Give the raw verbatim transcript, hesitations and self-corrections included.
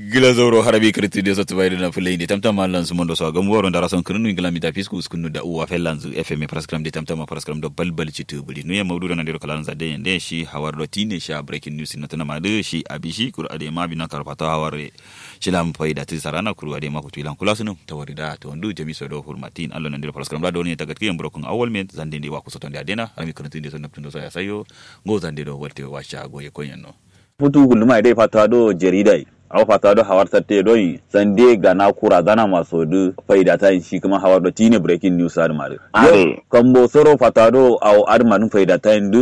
gila zauro harabi kriti de sotu bayde na fulay de tamtam mallan su mondo so gam woro ndara son krinu ngila mi ta fisku skunu da uwa fellanzu fm program de tamtam program do balbal ci tubuli no ya mawdu na de kalan za de yende shi hawar do tine sha breaking news na tana ma de shi abishi kur ade ma bina karfata haware shi lam fayda ti sarana kur ade ma ko tilan kula sunu tawarida to ndu jami so do hurmatin allo na de program da do ne tagat kiyam brokun awol men zande de wa ko sotonde adena ami kriti de so naptundo so ya sayo go zande do wolte wa sha go ye konyanno futu gulma dai fata do jaridai aw fata do hawar tatte doyi sande gana kura dana maso du faida ta shi kuma hawar do tine breaking news ar mare are kambo soro fata do aw ar manu faida ta